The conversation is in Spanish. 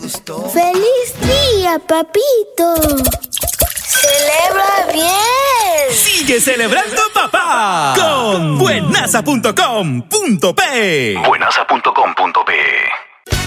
gustó. ¡Feliz día, papito! ¡Celebra bien! ¡Sigue celebrando, papá! Con buenaza.com.pe. Buenaza.com.pe